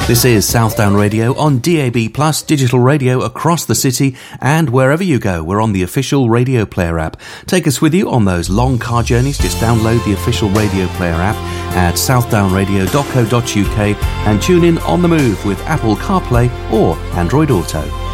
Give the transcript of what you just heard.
This is Southdown Radio on DAB+, digital radio across the city, and wherever you go, we're on the official Radio Player app. Take us with you on those long car journeys. Just download the official Radio Player app at southdownradio.co.uk and tune in on the move with Apple CarPlay or Android Auto.